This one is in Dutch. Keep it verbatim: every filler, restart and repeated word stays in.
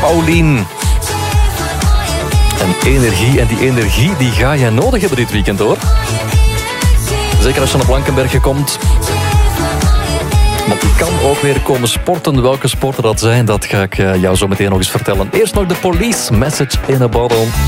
Paulien. En energie, en die energie die ga je nodig hebben dit weekend, hoor. Zeker als je naar Blankenberge komt. Want die kan ook weer komen sporten. Welke sporten dat zijn, dat ga ik jou zo meteen nog eens vertellen. Eerst nog de Police, Message in a Bottle.